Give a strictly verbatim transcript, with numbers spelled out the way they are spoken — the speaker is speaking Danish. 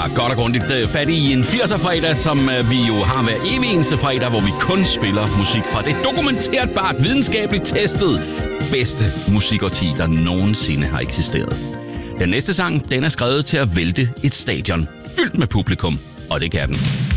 tager godt og grundigt fat i en firser-fredag, som vi jo har hver evig eneste fredag, hvor vi kun spiller musik fra det dokumenterbart, videnskabeligt testet bedste musikårti, der nogensinde har eksisteret. Den næste sang, den er skrevet til at vælte et stadion fyldt med publikum, og det kan den.